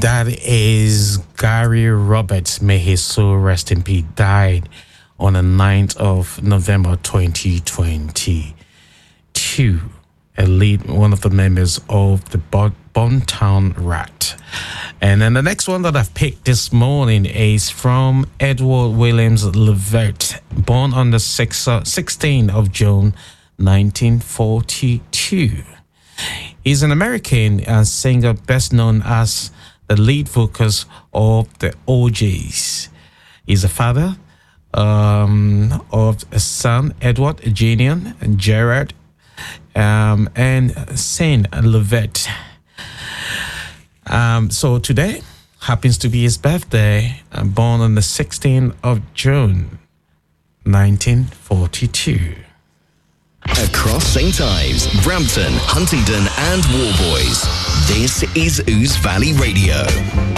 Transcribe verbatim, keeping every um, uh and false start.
That is Gary Roberts. May his soul rest in peace. Died on the ninth of November twenty twenty-two. A lead, one of the members of the Bontown Rat. And then the next one that I've picked this morning is from Edward Williams Levert, born on the sixteenth of June nineteen forty-two. He's an American uh, singer best known as the lead vocalist of the O Js. He's a father um, of a son, Edward Junior and Gerard, um, and Saint Levert. Um, so today happens to be his birthday, uh, born on the sixteenth of June, nineteen forty-two. Across Saint Ives, Brampton, Huntingdon and Warboys, this is Ouse Valley Radio.